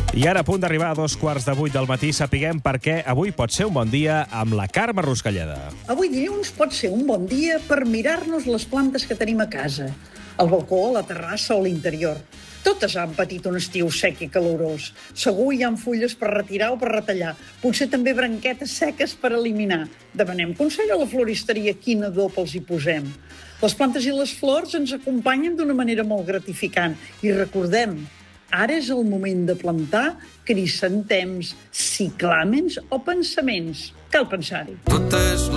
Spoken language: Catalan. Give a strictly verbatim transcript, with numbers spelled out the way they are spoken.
I ara, a punt d'arribar a dos quarts de vuit del matí, sapiguem per què avui pot ser un bon dia amb la Carme Ruscalleda. Avui dilluns pot ser un bon dia per mirar-nos les plantes que tenim a casa, al balcó, a la terrassa o a l'interior. Totes han patit un estiu sec i calorós. Segur hi ha fulles per retirar o per retallar. Potser també branquetes seques per eliminar. Demanem consell a la floristeria quina dopa els hi posem. Les plantes i les flors ens acompanyen d'una manera molt gratificant. I recordem, ara és el moment de plantar crisantems, ciclàmens o pensaments. Cal pensar-hi. Totes